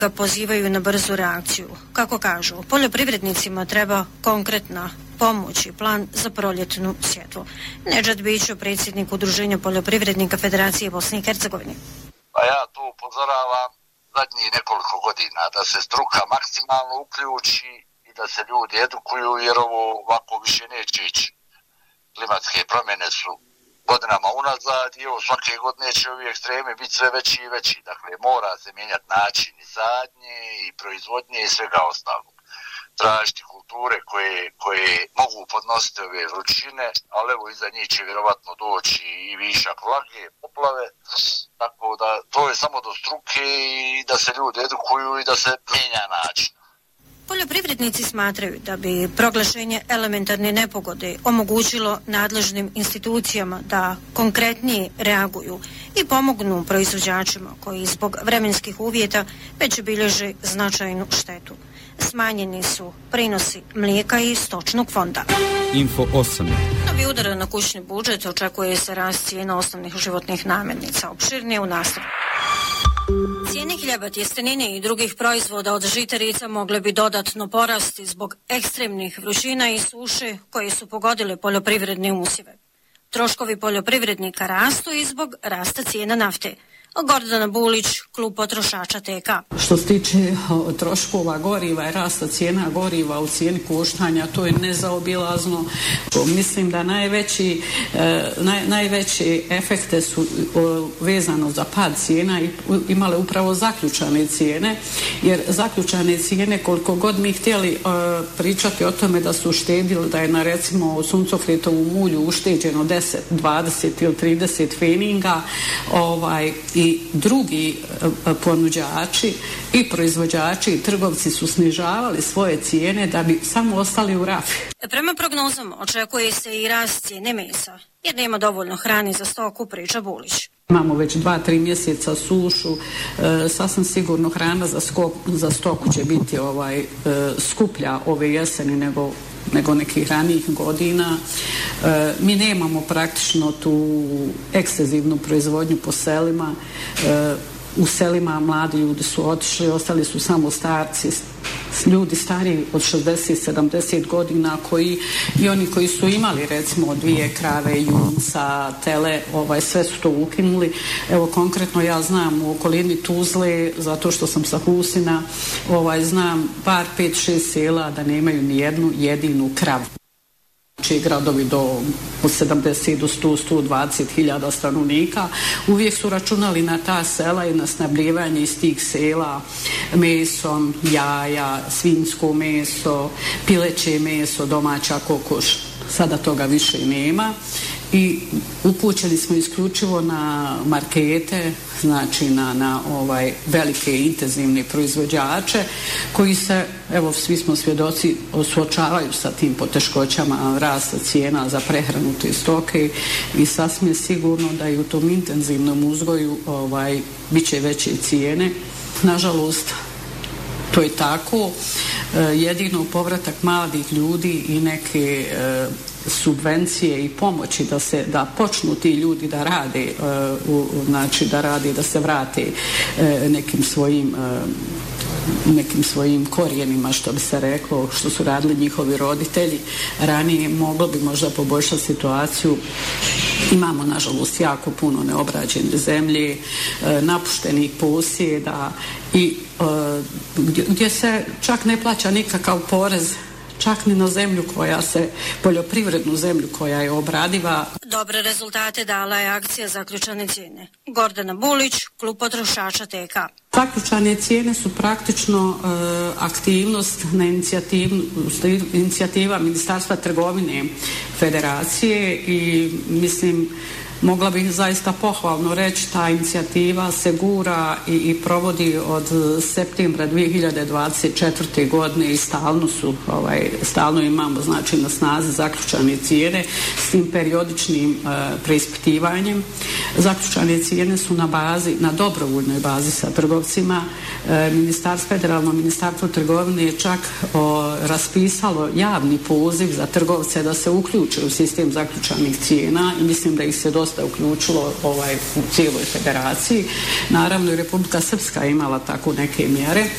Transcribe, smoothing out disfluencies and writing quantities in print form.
ga pozivaju na brzu reakciju. Kako kažu, poljoprivrednicima treba konkretna pomoć i plan za proljetnu sjetvu. Nedžad Bićo, predsjednik Udruženja poljoprivrednika Federacije Bosne i Hercegovine. Pa ja tu upozoravam zadnjih nekoliko godina da se struka maksimalno uključi i da se ljudi edukuju, jer ovo ovako više neće ići. Klimatske promjene su godinama unazad i svake godine će ovi ekstremi biti sve veći i veći. Dakle, mora se mijenjati način i sadnje i proizvodnje i svega ostalog. Tražiti kulture koje mogu podnositi ove vrućine, ali evo iza njih će vjerovatno doći i višak vlage, poplave, tako da to je samo do struke i da se ljudi edukuju i da se mijenja način. Poljoprivrednici smatraju da bi proglašenje elementarne nepogode omogućilo nadležnim institucijama da konkretnije reaguju i pomognu proizvođačima koji zbog vremenskih uvjeta već bilježe značajnu štetu. Smanjeni su prinosi mlijeka i stočnog fonda. Info 8. Novi udar na kućni budžet, očekuje se rast cijena osnovnih životnih namirnica. Opširnije u nastavu. Cijene hljeba, tjestenine i drugih proizvoda od žitarica mogle bi dodatno porasti zbog ekstremnih vrućina i suše koje su pogodile poljoprivredne usjeve. Troškovi poljoprivrednika rastu i zbog rasta cijena nafte. Gordana Bulić, klub potrošača TK. Što se tiče troškova goriva i rasta cijena goriva u cijeni koštanja, to je nezaobilazno. Mislim da najveće efekte su vezano za pad cijena i imale upravo zaključane cijene, jer zaključane cijene, koliko god mi htjeli pričati o tome da su uštedili, da je na recimo suncokretovom ulju ušteđeno 10, 20 ili 30 feninga, i drugi ponuđači i proizvođači i trgovci su snižavali svoje cijene da bi samo ostali u rafi. Prema prognozama očekuje se i rast cijene mesa, jer nema dovoljno hrane za stoku, priča Bulić. Imamo već 2-3 mjeseca sušu, sasvim sigurno hrana za stoku će biti skuplja ove jeseni nego nekih ranijih godina. Mi nemamo praktično tu ekstenzivnu proizvodnju po selima. U selima mladi ljudi su otišli, ostali su samo starci, ljudi stariji od 60-70 godina i oni koji su imali recimo 2 krave, junca, tele, sve su to ukinuli. Evo konkretno ja znam u okolini Tuzle, zato što sam sa Husina, znam bar 5-6 sela da nemaju ni jednu jedinu kravu. Gradovi od 70 do 100-120 hiljada stanovnika uvijek su računali na ta sela i na snabljevanje iz tih sela mesom, jaja, svinjsko meso, pileće meso, domaća kokoš. Sada toga više nema i upućeni smo isključivo na markete, znači na velike intenzivne proizvođače koji se, evo svi smo svjedoci, suočavaju sa tim poteškoćama rasta cijena za prehranu te stoke i sasvim sigurno da i u tom intenzivnom uzgoju bit će veće cijene. Nažalost, to je tako. Jedino povratak mladih ljudi i neke subvencije i pomoći da počnu ti ljudi da rade, da se vrate nekim svojim korijenima, što bi se reklo, što su radili njihovi roditelji ranije, moglo bi možda poboljšati situaciju. Imamo nažalost jako puno neobrađene zemlje, napuštenih posjeda i gdje se čak ne plaća nikakav porez, čak ni na zemlju poljoprivrednu zemlju koja je obradiva. Dobre rezultate dala je akcija zaključane cijene. Gordana Bulić, klub potrošača TK. Zaključane cijene su praktično aktivnost na inicijativa Ministarstva trgovine Federacije i mislim mogla bih zaista pohvalno reći, ta inicijativa se gura i provodi od septembra 2024. godine i stalno imamo znači na snazi zaključane cijene s tim periodičnim preispitivanjem. Zaključane cijene su na dobrovoljnoj bazi sa trgovcima. Federalno ministarstvo trgovine je čak raspisalo javni poziv za trgovce da se uključe u sistem zaključanih cijena i mislim da ih se dosta uključilo u cijeloj federaciji. Naravno i Republika Srpska je imala tako neke mjere.